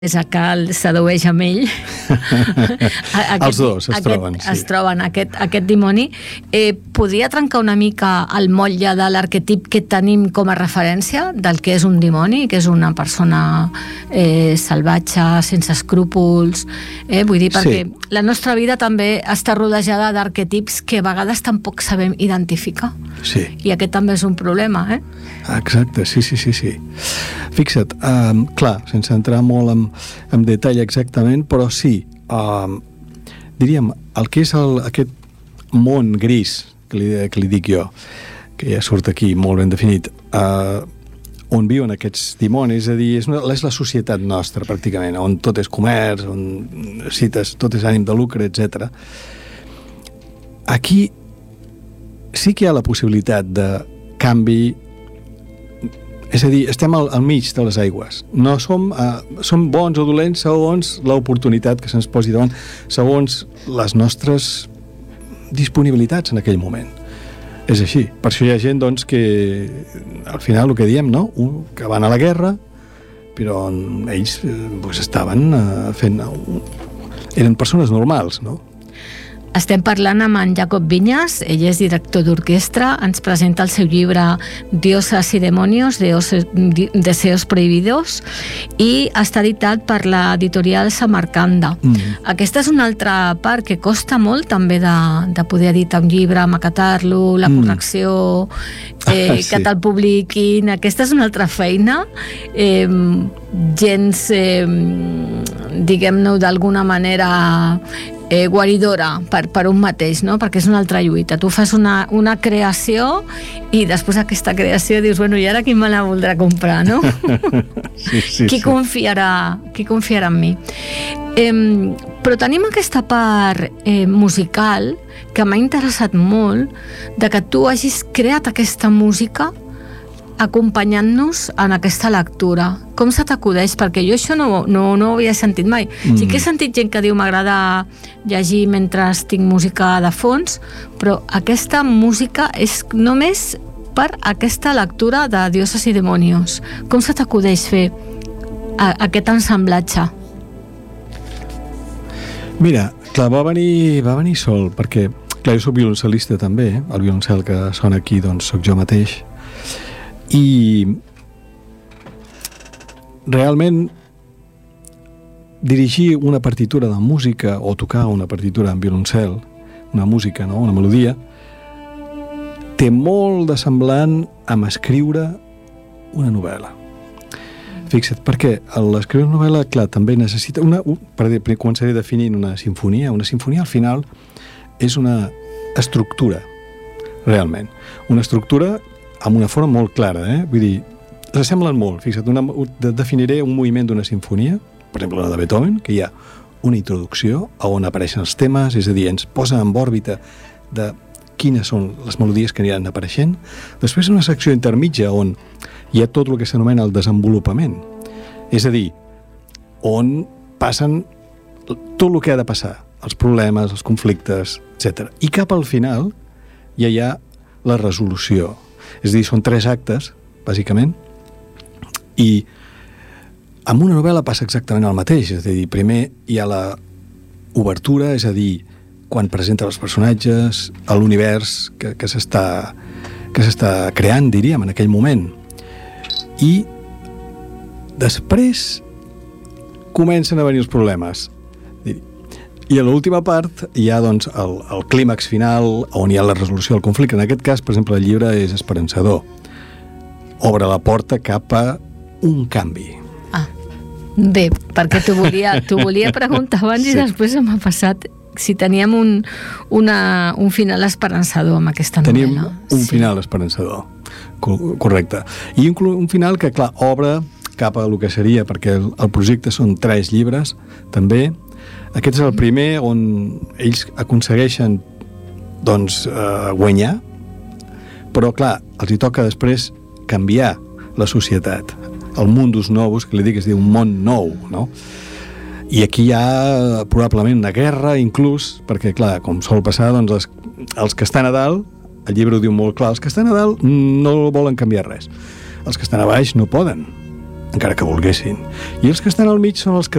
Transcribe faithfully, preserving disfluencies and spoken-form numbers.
és que el sedueix amb ell. Aquest, els dos es aquest, troben. Sí. Es troben, aquest, aquest dimoni. Eh, podria trencar una mica el motlle de l'arquetip que tenim com a referència del que és un dimoni, que és una persona eh, salvatge, sense escrúpols. Eh? Vull dir, perquè sí. La nostra vida també està rodejada d'arquetips que a vegades tampoc sabem identificar. Sí. I aquest també és un problema, eh? Exacte, sí, sí, sí, sí. Fixa't, um, clar, sense entrar molt en, en detall exactament, però sí, um, diríem, el que és el, aquest món gris, que li, que li dic jo, que ja surt aquí molt ben definit, uh, on viuen aquests dimonis, és a dir, és, una, és la societat nostra, pràcticament, on tot és comerç, on cites, tot és ànim de lucre, etcètera. Aquí sí que hi ha la possibilitat de canvi. És a dir, estem al, al mig de les aigües. No som, uh, som bons o dolents segons l'oportunitat que se'ns posi davant, segons les nostres disponibilitats en aquell moment. És així. Per això hi ha gent, doncs, que al final el que diem, no? Un, que van a la guerra, però ells eh, pues, estaven uh, fent... Uh, eren persones normals, no? Estem parlant amb en Jacob Viñas, ell és director d'orquestra, ens presenta el seu llibre Dioses y demonios, deseos prohibidos, i està editat per l'editorial Samarcanda. Mm. Aquesta és una altra part que costa molt també de, de poder editar un llibre, maquetar-lo, la correcció, mm. eh, ah, sí. que te'l publiquin. Aquesta és una altra feina, eh, gens, eh, diguem-ne d'alguna manera... Eh, guaridora per, per un mateix, no? Perquè és una altra lluita. Tu fas una, una creació i després aquesta creació dius, bueno, i ara qui me la voldrà comprar, no? Sí, sí, qui, sí. Confiarà, qui confiarà en mi? Eh, però tenim aquesta part eh, musical que m'ha interessat molt, de que tu hagis creat aquesta música acompanyant-nos en aquesta lectura. Com se t'acudeix? Perquè jo això no, no, no ho havia sentit mai. Mm. Sí que he sentit gent que diu m'agrada llegir mentre tinc música de fons, però aquesta música és només per aquesta lectura de Dioses y demonios. Com se t'acudeix fer a, aquest ensamblatge? Mira, clar, va venir, va venir sol, perquè clar, jo soc violoncel·lista també, eh? El violoncel que sona aquí doncs soc jo mateix. I realment dirigir una partitura de música o tocar una partitura en violoncel, una música, no? Una melodia, té molt de semblant amb escriure una novel·la. Fixa't, perquè l'escriure una novel·la, clar, també necessita... Una, per començaré definint una sinfonia. Una sinfonia, al final, és una estructura, realment. Una estructura amb una forma molt clara, eh? Vull dir, s'assemblen molt. Fixa't, una, definiré un moviment d'una sinfonia, per exemple la de Beethoven, que hi ha una introducció on apareixen els temes, és a dir, ens posa en òrbita de quines són les melodies que aniran apareixent. Després una secció intermitja on hi ha tot el que s'anomena el desenvolupament, és a dir, on passen tot el que ha de passar, els problemes, els conflictes, etcètera. I cap al final ja hi ha la resolució. És a dir, són tres actes, bàsicament, i amb una novel·la passa exactament el mateix. És a dir, primer hi ha la obertura, és a dir, quan presenta els personatges, l'univers que, que s'està que s'està creant, diríem, en aquell moment. I després comencen a venir els problemes. I a l'última part hi ha doncs, el, el clímax final on hi ha la resolució del conflicte. En aquest cas, per exemple, el llibre és esperançador. Obre la porta cap a un canvi. Ah, bé, perquè t'ho volia, t'ho volia preguntar abans sí. I després m'ha passat si teníem un, una, un final esperançador amb aquesta novel·la. Tenim un sí. final esperançador, correcte. I un, un final que, clar, obre cap a el que seria, perquè el, el projecte són tres llibres, també. Aquest és el primer on ells aconsegueixen doncs, eh, guanyar, però clar, els hi toca després canviar la societat. El mundus novus, que li dic, es diu un món nou, no? I aquí hi ha probablement una guerra, inclús, perquè clar, com sol passar, doncs els, els que estan a dalt, el llibre ho diu molt clar, els que estan a dalt no volen canviar res. Els que estan a baix no poden. encara que volguessin. I els que estan al mig són els que